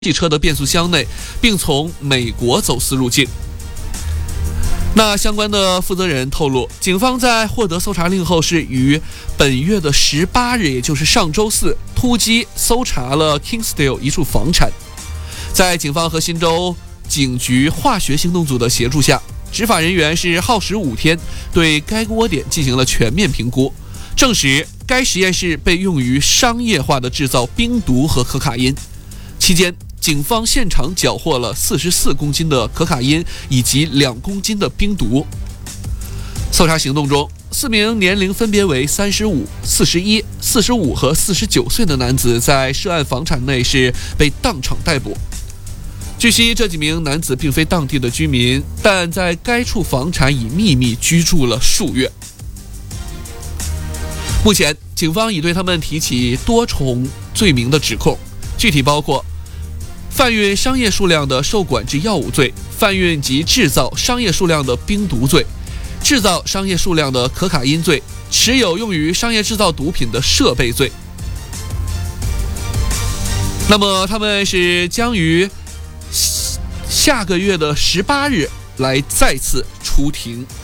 汽车的变速箱内，并从美国走私入境。那相关的负责人透露，警方在获得搜查令后，是于本月的18日，也就是上周四，突击搜查了 Kingsdale 一处房产。在警方和新州警局化学行动组的协助下，执法人员是耗时5天，对该窝点进行了全面评估，证实该实验室被用于商业化的制造冰毒和可卡因。期间，警方现场缴获了44公斤的可卡因以及2公斤的冰毒。搜查行动中，4名年龄分别为35、41、45和49岁的男子在涉案房产内是被当场逮捕。据悉，这几名男子并非当地的居民，但在该处房产已秘密居住了数月。目前，警方已对他们提起多重罪名的指控，具体包括贩运商业数量的受管制药物罪、贩运及制造商业数量的冰毒罪、制造商业数量的可卡因罪、持有用于商业制造毒品的设备罪。那么他们是将于下个月的18日来再次出庭